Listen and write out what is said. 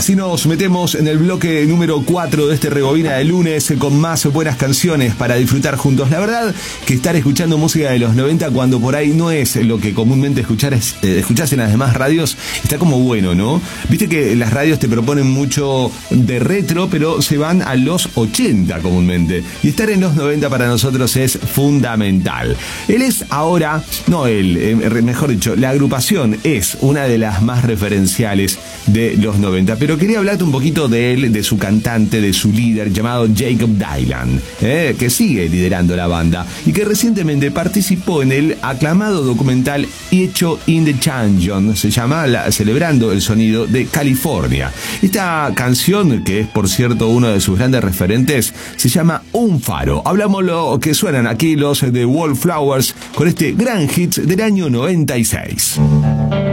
así nos metemos en el bloque número 4 de este Rebobina de lunes con más buenas canciones para disfrutar juntos. La verdad que estar escuchando música de los 90 cuando por ahí no es lo que comúnmente escuchás en las demás radios, está como bueno, ¿no? Viste que las radios te proponen mucho de retro, pero se van a los 80 comúnmente. Y estar en los 90 para nosotros es fundamental. Él es ahora, mejor dicho, la agrupación es una de las más referenciales de los 90, pero quería hablarte un poquito de él, de su cantante, de su líder llamado Jakob Dylan, que sigue liderando la banda y que recientemente participó en el aclamado documental Hecho in the Canyon, se llama Celebrando el Sonido de California. Esta canción, que es por cierto uno de sus grandes referentes, se llama Un Faro. Hablamos lo que suenan aquí los de Wallflowers con este gran hit del año 96.